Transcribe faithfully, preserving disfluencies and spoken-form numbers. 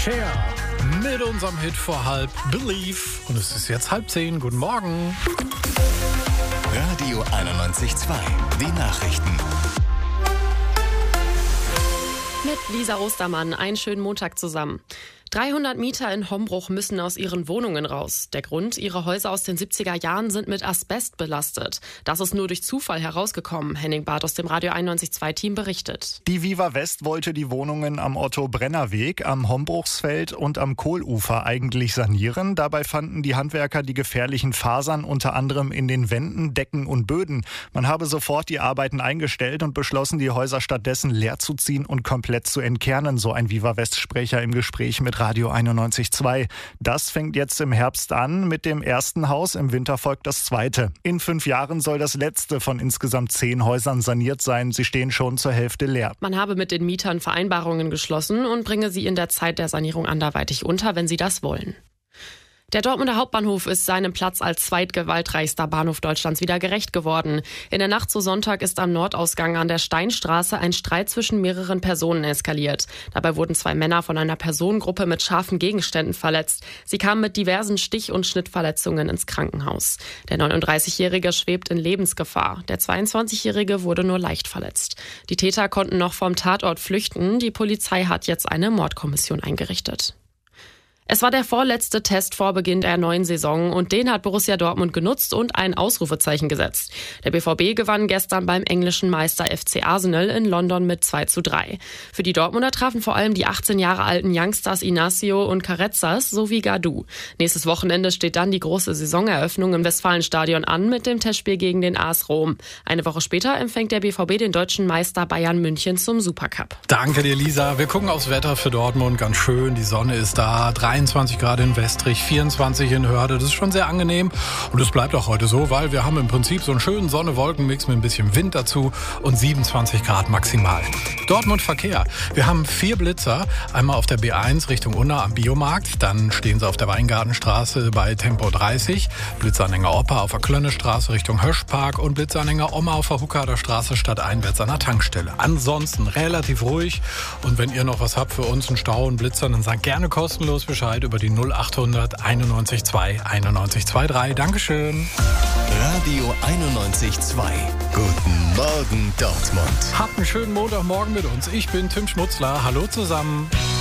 Cher mit unserem Hit vor halb Believe. Und es ist jetzt halb zehn. Guten Morgen. Radio einundneunzig Komma zwei. Die Nachrichten. Mit Lisa Ostermann. Einen schönen Montag zusammen. dreihundert Mieter in Hombruch müssen aus ihren Wohnungen raus. Der Grund, ihre Häuser aus den siebziger Jahren sind mit Asbest belastet. Das ist nur durch Zufall herausgekommen. Henning Barth aus dem Radio einundneunzig Komma zwei Team berichtet. Die Viva West wollte die Wohnungen am Otto-Brenner-Weg, am Hombruchsfeld und am Kohlufer eigentlich sanieren. Dabei fanden die Handwerker die gefährlichen Fasern unter anderem in den Wänden, Decken und Böden. Man habe sofort die Arbeiten eingestellt und beschlossen, die Häuser stattdessen leer zu ziehen und komplett zu entkernen, so ein Viva West-Sprecher im Gespräch mit Radio einundneunzig Komma zwei. Das fängt jetzt im Herbst an mit dem ersten Haus, im Winter folgt das zweite. In fünf Jahren soll das letzte von insgesamt zehn Häusern saniert sein. Sie stehen schon zur Hälfte leer. Man habe mit den Mietern Vereinbarungen geschlossen und bringe sie in der Zeit der Sanierung anderweitig unter, wenn sie das wollen. Der Dortmunder Hauptbahnhof ist seinem Platz als zweitgewaltreichster Bahnhof Deutschlands wieder gerecht geworden. In der Nacht zu Sonntag ist am Nordausgang an der Steinstraße ein Streit zwischen mehreren Personen eskaliert. Dabei wurden zwei Männer von einer Personengruppe mit scharfen Gegenständen verletzt. Sie kamen mit diversen Stich- und Schnittverletzungen ins Krankenhaus. Der neununddreißigjährige schwebt in Lebensgefahr. Der zweiundzwanzigjährige wurde nur leicht verletzt. Die Täter konnten noch vom Tatort flüchten. Die Polizei hat jetzt eine Mordkommission eingerichtet. Es war der vorletzte Test vor Beginn der neuen Saison und den hat Borussia Dortmund genutzt und ein Ausrufezeichen gesetzt. Der B V B gewann gestern beim englischen Meister F C Arsenal in London mit zwei zu drei. Für die Dortmunder trafen vor allem die achtzehn Jahre alten Youngsters Inacio und Carrezzas sowie Gadu. Nächstes Wochenende steht dann die große Saisoneröffnung im Westfalenstadion an mit dem Testspiel gegen den A S Rom. Eine Woche später empfängt der B V B den deutschen Meister Bayern München zum Supercup. Danke dir, Lisa. Wir gucken aufs Wetter für Dortmund. Ganz schön, die Sonne ist da. dreiundzwanzig Grad in Westrich, vierundzwanzig in Hörde. Das ist schon sehr angenehm. Und es bleibt auch heute so, weil wir haben im Prinzip so einen schönen Sonne-Wolken-Mix mit ein bisschen Wind dazu und siebenundzwanzig Grad maximal. Dortmund Verkehr. Wir haben vier Blitzer. Einmal auf der B eins Richtung Unna am Biomarkt. Dann stehen sie auf der Weingartenstraße bei Tempo dreißig. Blitzanhänger Opa auf der Klönnestraße Richtung Höschpark und Blitzanhänger Oma auf der Huckader Straße stadteinwärts an der Tankstelle. Ansonsten relativ ruhig. Und wenn ihr noch was habt für uns, einen Stau und Blitzer, dann sagt gerne kostenlos Bescheid über die null achthundert einundneunzig Komma zwei einundneunzig Komma drei. Dankeschön. Radio einundneunzig Komma zwei. Guten Morgen, Dortmund. Habt einen schönen Montagmorgen mit uns. Ich bin Tim Schmutzler. Hallo zusammen.